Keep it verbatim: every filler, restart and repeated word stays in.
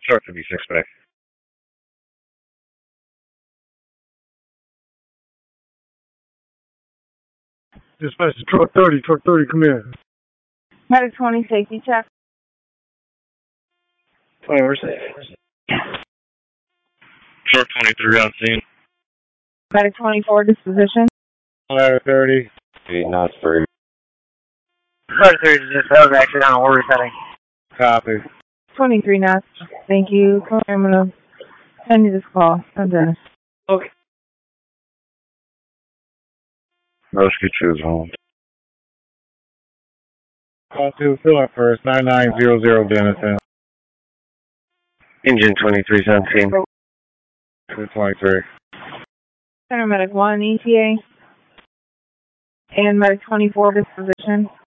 Short fifty-six back. Dispatch to truck thirty, truck thirty, come in. Medic twenty, safety check. twenty, where's that? Short twenty-three on scene. Medic twenty-four, disposition. Ladder thirty. Eight knots free. Ladder thirty, just that was actually on a order setting. Copy. twenty-three knots. Thank you. I'm going to send you this call. I'm Dennis. Okay. Rescue choose home. Call two, fill up first, nine nine zero zero Denison. Engine twenty-three on scene. two twenty-three. Center Medic one, E T A. And Medic twenty-four, disposition.